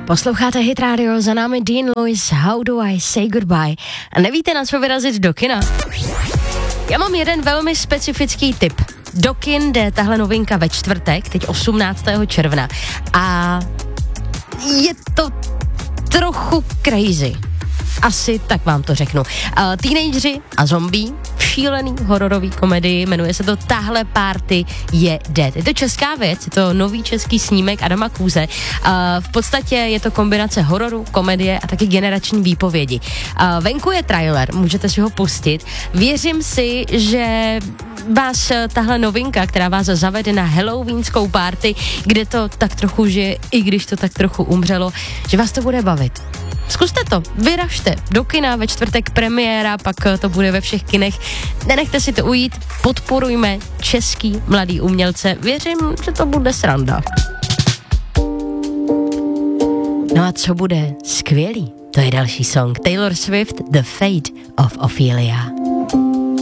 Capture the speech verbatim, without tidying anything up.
Posloucháte Hit Radio, za námi Dean Lewis, How Do I Say Goodbye. A nevíte, na co vyrazit do kina? Já mám jeden velmi specifický tip. Do kin jde tahle novinka ve čtvrtek, teď osmnáctého června. A je to trochu crazy. Asi tak vám to řeknu. Uh, teenageři a zombie v šílený hororový komedii, jmenuje se to Tahle party je dead. Je to česká věc, je to nový český snímek Adama Kůze. Uh, v podstatě je to kombinace hororu, komedie a taky generační výpovědi. Uh, venku je trailer, můžete si ho pustit. Věřím si, že vás tahle novinka, která vás zavede na halloweenskou party, kde to tak trochu žije, i když to tak trochu umřelo, že vás to bude bavit. Zkuste to, vyražte do kina, ve čtvrtek premiéra, pak to bude ve všech kinech. Nenechte si to ujít, podporujme český mladý umělce. Věřím, že to bude sranda. No a co bude skvělý, to je další song. Taylor Swift, The Fate of Ophelia.